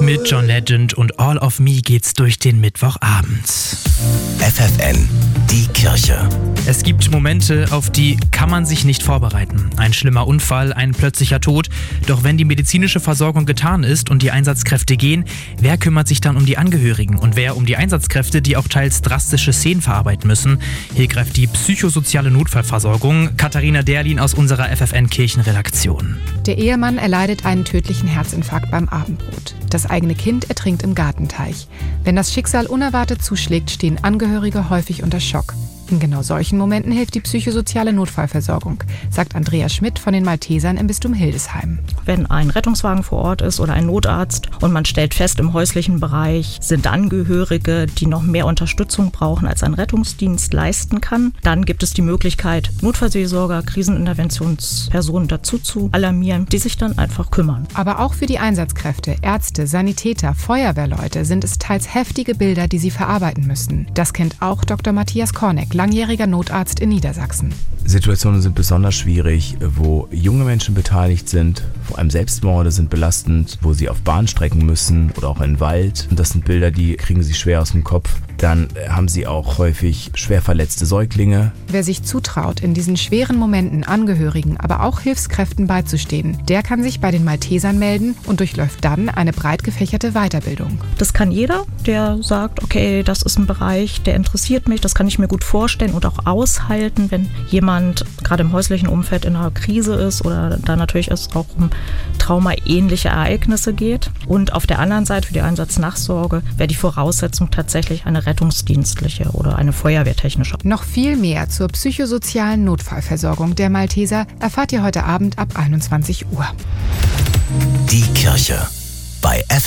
Mit John Legend und All of Me geht's durch den Mittwochabend. FFN, die Kirche. Es gibt Momente, auf die kann man sich nicht vorbereiten. Ein schlimmer Unfall, ein plötzlicher Tod. Doch wenn die medizinische Versorgung getan ist und die Einsatzkräfte gehen, wer kümmert sich dann um die Angehörigen? Und wer um die Einsatzkräfte, die auch teils drastische Szenen verarbeiten müssen? Hier greift die psychosoziale Notfallversorgung. Katharina Derlin aus unserer FFN-Kirchenredaktion. Der Ehemann erleidet einen tödlichen Herzinfarkt beim Abendbrot. Das eigene Kind ertrinkt im Gartenteich. Wenn das Schicksal unerwartet zuschlägt, stehen Angehörige häufig unter Schock. In genau solchen Momenten hilft die psychosoziale Notfallversorgung, sagt Andrea Schmidt von den Maltesern im Bistum Hildesheim. Wenn ein Rettungswagen vor Ort ist oder ein Notarzt und man stellt fest, im häuslichen Bereich sind Angehörige, die noch mehr Unterstützung brauchen, als ein Rettungsdienst leisten kann, dann gibt es die Möglichkeit, Notfallseelsorger, Kriseninterventionspersonen dazu zu alarmieren, die sich dann einfach kümmern. Aber auch für die Einsatzkräfte, Ärzte, Sanitäter, Feuerwehrleute sind es teils heftige Bilder, die sie verarbeiten müssen. Das kennt auch Dr. Matthias Korneck, langjähriger Notarzt in Niedersachsen. Situationen sind besonders schwierig, wo junge Menschen beteiligt sind. Vor allem Selbstmorde sind belastend, wo sie auf Bahnstrecken müssen oder auch in den Wald. Und das sind Bilder, die kriegen sie schwer aus dem Kopf. Dann haben sie auch häufig schwer verletzte Säuglinge. Wer sich zutraut, in diesen schweren Momenten Angehörigen, aber auch Hilfskräften beizustehen, der kann sich bei den Maltesern melden und durchläuft dann eine breit gefächerte Weiterbildung. Das kann jeder, der sagt, okay, das ist ein Bereich, der interessiert mich, das kann ich mir gut vorstellen und auch aushalten, wenn jemand gerade im häuslichen Umfeld in einer Krise ist oder da natürlich es auch um traumaähnliche Ereignisse geht. Und auf der anderen Seite für die Einsatznachsorge wäre die Voraussetzung tatsächlich eine rettungsdienstliche oder eine feuerwehrtechnische. Noch viel mehr zur psychosozialen Notfallversorgung der Malteser erfahrt ihr heute Abend ab 21 Uhr. Die Kirche bei FFN.